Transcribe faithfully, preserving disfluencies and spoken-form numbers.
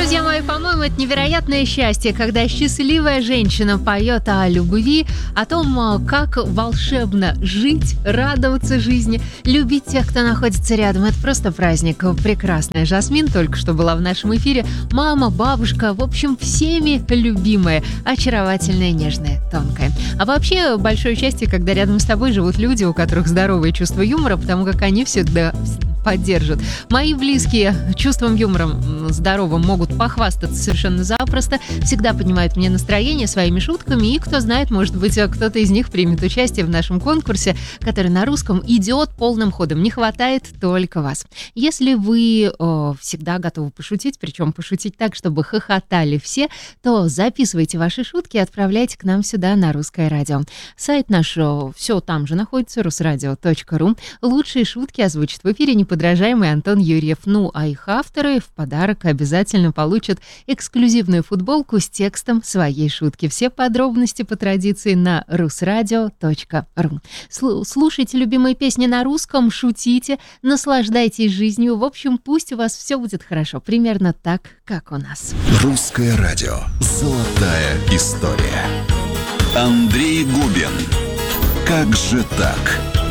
Друзья мои, по-моему, это невероятное счастье, когда счастливая женщина поет о любви, о том, как волшебно жить, радоваться жизни, любить тех, кто находится рядом. Это просто праздник. Прекрасная Жасмин только что была в нашем эфире. Мама, бабушка, в общем, всеми любимая, очаровательная, нежная, тонкая. А вообще, большое счастье, когда рядом с тобой живут люди, у которых здоровое чувство юмора, потому как они всегда поддержат. Мои близкие чувством юмором здоровым могут похвастаться совершенно запросто, всегда поднимают мне настроение своими шутками, и, кто знает, может быть, кто-то из них примет участие в нашем конкурсе, который на русском идет полным ходом. Не хватает только вас. Если вы о, всегда готовы пошутить, причем пошутить так, чтобы хохотали все, то записывайте ваши шутки и отправляйте к нам сюда на Русское радио. Сайт наш все там же находится, русрадио точка ру. Лучшие шутки озвучит в эфире неподражаемый Антон Юрьев. Ну, а их авторы в подарок обязательно получат эксклюзивную футболку с текстом своей шутки. Все подробности по традиции на русрадио точка ру. Слушайте любимые песни на русском, шутите, наслаждайтесь жизнью. В общем, пусть у вас все будет хорошо. Примерно так, как у нас. Русское радио. Золотая история. Андрей Губин. Как же так?